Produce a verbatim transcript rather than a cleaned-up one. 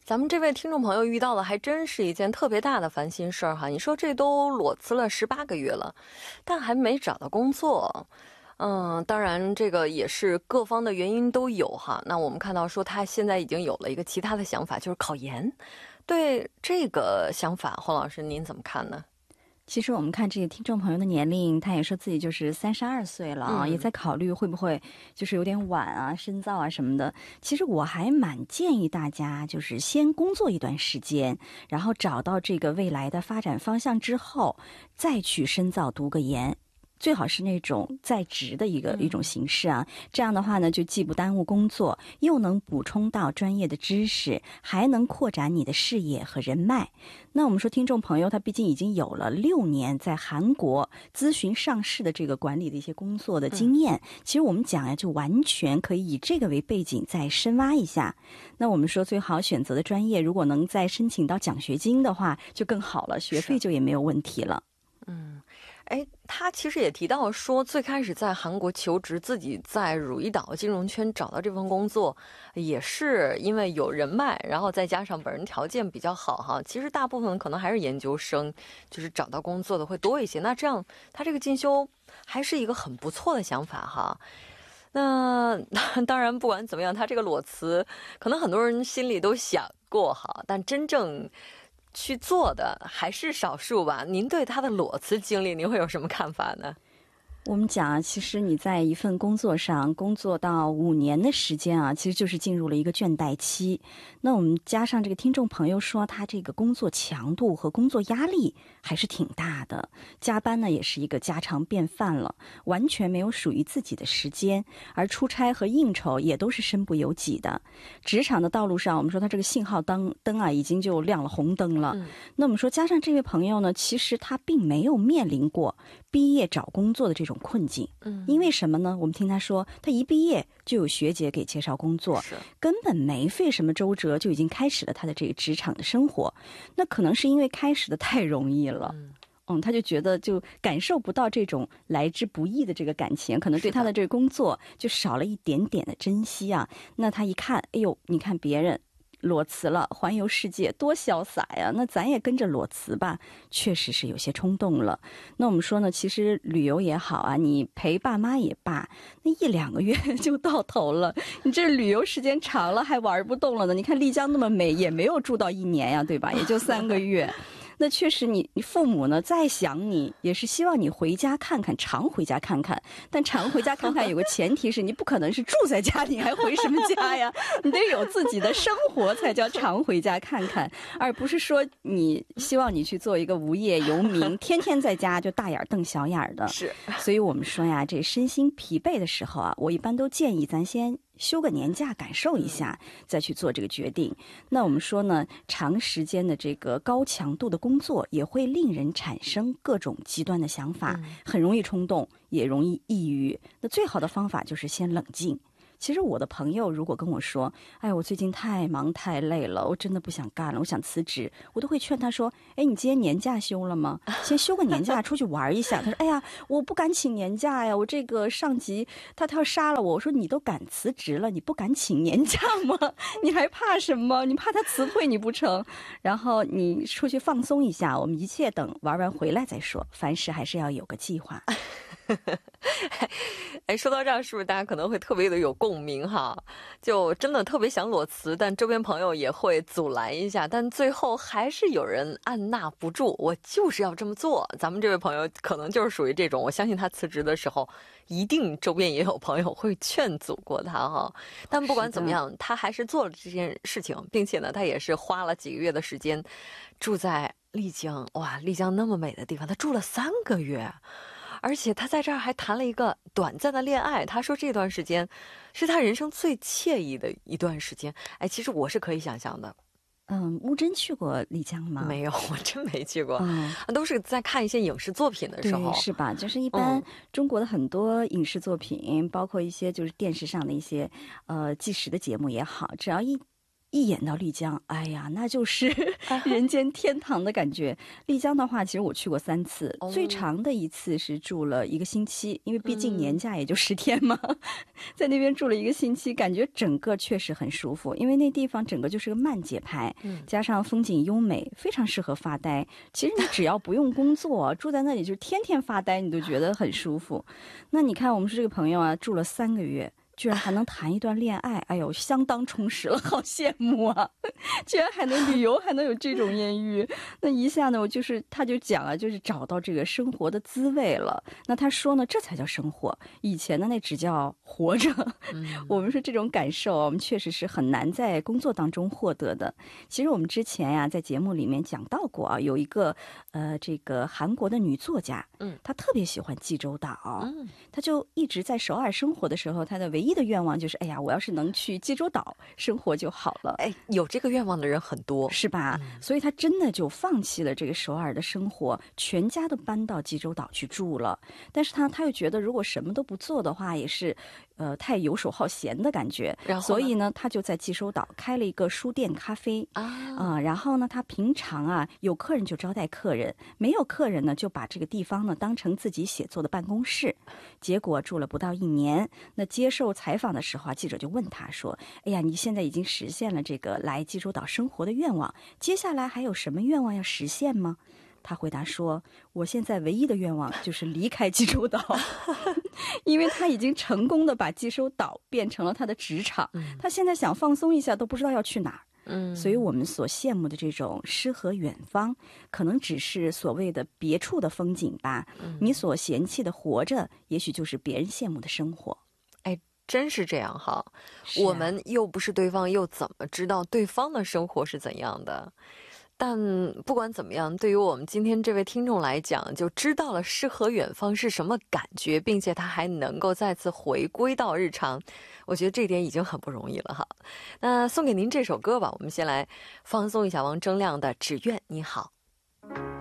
咱们这位听众朋友遇到的还真是一件特别大的烦心事儿哈。你说这都裸辞了十八个月了，但还没找到工作。嗯，当然这个也是各方的原因都有哈。那我们看到说他现在已经有了一个其他的想法，就是考研。对这个想法，洪老师您怎么看呢？ 其实我们看这个听众朋友的年龄，他也说自己就是三十二岁了啊、嗯，也在考虑会不会就是有点晚啊，深造啊什么的。其实我还蛮建议大家，就是先工作一段时间，然后找到这个未来的发展方向之后，再去深造读个研。最好是那种在职的一个、嗯、一种形式啊，这样的话呢，就既不耽误工作，又能补充到专业的知识，还能扩展你的视野和人脉。那我们说听众朋友他毕竟已经有了六年在韩国咨询上市的这个管理的一些工作的经验、嗯、其实我们讲呀，就完全可以以这个为背景再深挖一下。那我们说最好选择的专业，如果能再申请到奖学金的话就更好了，学费就也没有问题了。 嗯，哎，他其实也提到说，最开始在韩国求职，自己在汝矣岛金融圈找到这份工作，也是因为有人脉，然后再加上本人条件比较好哈。其实大部分可能还是研究生，就是找到工作的会多一些。那这样，他这个进修还是一个很不错的想法哈。那当然，不管怎么样，他这个裸辞，可能很多人心里都想过哈，但真正去做的还是少数吧。您对他的裸辞经历，您会有什么看法呢？ 我们讲啊，其实你在一份工作上工作到五年的时间啊，其实就是进入了一个倦怠期。那我们加上这个听众朋友说，他这个工作强度和工作压力还是挺大的，加班呢也是一个家常便饭了，完全没有属于自己的时间，而出差和应酬也都是身不由己的。职场的道路上，我们说他这个信号灯灯啊，已经就亮了红灯了。嗯、那我们说加上这位朋友呢，其实他并没有面临过毕业找工作的这种困境。嗯，因为什么呢？我们听他说，他一毕业就有学姐给介绍工作，根本没费什么周折就已经开始了他的这个职场的生活。那可能是因为开始的太容易了。嗯嗯，他就觉得就感受不到这种来之不易的这个感情，可能对他的这个工作就少了一点点的珍惜啊。那他一看，哎呦，你看别人裸辞了，环游世界，多潇洒呀！那咱也跟着裸辞吧，确实是有些冲动了。那我们说呢，其实旅游也好啊，你陪爸妈也罢，那一两个月就到头了。你这旅游时间长了，还玩不动了呢。你看丽江那么美，也没有住到一年呀，对吧？也就三个月。那确实你，你父母呢再想你，也是希望你回家看看，常回家看看。但常回家看看有个前提是，你不可能是住在家里还回什么家呀？你得有自己的生活才叫常回家看看，而不是说你希望你去做一个无业游民，天天在家就大眼瞪小眼的。 是， 所以我们说呀，这身心疲惫的时候啊，我一般都建议咱先休个年假感受一下，再去做这个决定。那我们说呢，长时间的这个高强度的工作也会令人产生各种极端的想法，很容易冲动，也容易抑郁。那最好的方法就是先冷静。其实我的朋友如果跟我说，哎，我最近太忙太累了，我真的不想干了，我想辞职，我都会劝他说，哎，你今天年假休了吗？先休个年假出去玩一下。他说，哎呀，我不敢请年假呀，我这个上级他他要杀了我。我说，你都敢辞职了，你不敢请年假吗？你还怕什么？你怕他辞退你不成？然后你出去放松一下，我们一切等玩完回来再说，凡事还是要有个计划。 哎，说到这儿，是不是大家可能会特别的有共鸣哈？就真的特别想裸辞，但周边朋友也会阻拦一下，但最后还是有人按捺不住，我就是要这么做。咱们这位朋友可能就是属于这种，我相信他辞职的时候，一定周边也有朋友会劝阻过他哈。但不管怎么样，他还是做了这件事情，并且呢，他也是花了几个月的时间住在丽江。哇，丽江那么美的地方，他住了三个月。而且他在这儿还谈了一个短暂的恋爱，他说这段时间是他人生最惬意的一段时间。哎，其实我是可以想象的。 嗯，乌珍去过丽江吗？ 没有，我真没去过。嗯，都是在看一些影视作品的时候。 对，是吧？就是一般中国的很多影视作品，嗯、包括一些就是电视上的一些呃纪实的节目也好，只要一一演到丽江，哎呀，那就是人间天堂的感觉。丽江的话，其实我去过三次， 哦、 最长的一次是住了一个星期，因为毕竟年假也就十天嘛，嗯、在那边住了一个星期，感觉整个确实很舒服，因为那地方整个就是个慢节拍，嗯、加上风景优美，非常适合发呆。其实你只要不用工作，住在那里就天天发呆，你都觉得很舒服。那你看，我们是这个朋友啊，住了三个月。居然还能谈一段恋爱，哎呦，相当充实了，好羡慕啊！居然还能旅游，还能有这种艳遇，那一下呢，我就是他就讲啊，就是找到这个生活的滋味了。那他说呢，这才叫生活，以前的那只叫活着。嗯、我们说这种感受，我们确实是很难在工作当中获得的。其实我们之前呀、啊，在节目里面讲到过啊，有一个呃，这个韩国的女作家，嗯，她特别喜欢济州岛，嗯，她就一直在首尔生活的时候，她的唯一的愿望就是，哎呀，我要是能去济州岛生活就好了。 哎，有这个愿望的人很多， 是吧？嗯、所以她真的就放弃了这个首尔的生活，全家都搬到济州岛去住了。但是她她又觉得，如果什么都不做的话，也是呃太游手好闲的感觉。 然后所以呢，她就在济州岛开了一个书店咖啡啊、呃。然后呢，她平常啊有客人就招待客人，没有客人呢就把这个地方呢当成自己写作的办公室。结果住了不到一年，那接受采访的时候啊，记者就问他说：“哎呀，你现在已经实现了这个来济州岛生活的愿望，接下来还有什么愿望要实现吗？”他回答说：“我现在唯一的愿望就是离开济州岛，因为他已经成功的把济州岛变成了他的职场，嗯、他现在想放松一下都不知道要去哪儿。”嗯，所以我们所羡慕的这种诗和远方，可能只是所谓的别处的风景吧。嗯、你所嫌弃的活着，也许就是别人羡慕的生活。 哎，真是这样哈！啊、我们又不是对方，又怎么知道对方的生活是怎样的？但不管怎么样，对于我们今天这位听众来讲，就知道了诗和远方是什么感觉，并且他还能够再次回归到日常，我觉得这点已经很不容易了哈。那送给您这首歌吧，我们先来放松一下王铮亮的《只愿你好》。